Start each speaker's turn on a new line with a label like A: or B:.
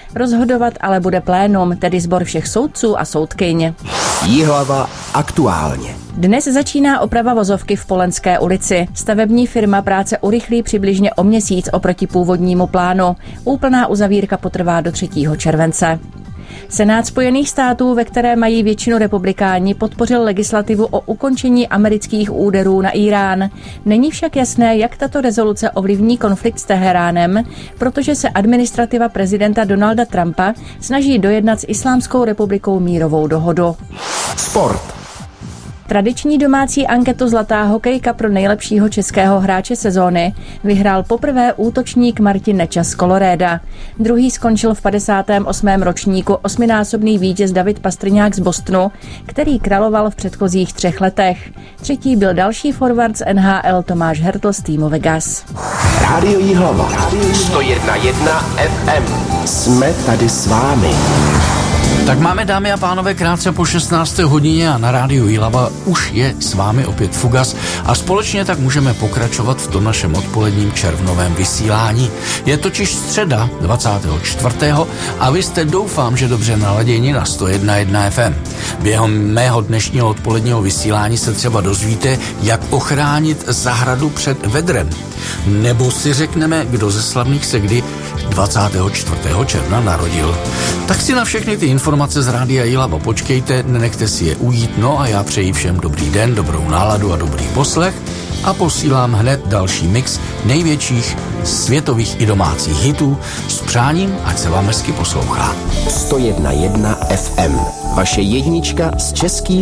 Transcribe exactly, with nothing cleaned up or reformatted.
A: Rozhodovat ale bude plénum, tedy sbor všech soudců a soudkyň.
B: Jihlava aktuálně.
A: Dnes začíná oprava vozovky v Polenské ulici. Stavební firma práce urychlí přibližně o měsíc oproti původnímu plánu. Úplná uzavírka potrvá do třetího července. Senát Spojených států, ve které mají většinu republikáni, podpořil legislativu o ukončení amerických úderů na Írán. Není však jasné, jak tato rezoluce ovlivní konflikt s Teheránem, protože se administrativa prezidenta Donalda Trumpa snaží dojednat s Islámskou republikou mírovou dohodu.
B: Sport.
A: Tradiční domácí anketu Zlatá hokejka pro nejlepšího českého hráče sezóny vyhrál poprvé útočník Martin Nečas z Colorada. Druhý skončil v padesátém osmém ročníku osminásobný vítěz David Pastrňák z Bostonu, který královal v předchozích třech letech. Třetí byl další forward z N H L Tomáš Hertl z týmu Vegas.
B: Rádio Jihlava. sto jedna jedna F M. Jsme tady s vámi.
C: Tak máme, dámy a pánové, krátce po šestnácté hodině a na rádiu Jihlava už je s vámi opět Fugas a společně tak můžeme pokračovat v tom našem odpoledním červnovém vysílání. Je totiž středa dvacátého čtvrtého a vy jste, doufám, že dobře naladěni na sto jedna jedna F M. Během mého dnešního odpoledního vysílání se třeba dozvíte, jak ochránit zahradu před vedrem. Nebo si řekneme, kdo ze slavných se kdy dvacátého čtvrtého června narodil. Tak si na všechny ty informace z rádia Jihlava počkejte, nenechte si je ujít, no a já přeji všem dobrý den, dobrou náladu a dobrý poslech a posílám hned další mix největších světových i domácích hitů s přáním, ať se vám hezky poslouchá.
B: sto jedna jedna F M. Vaše jednička z českých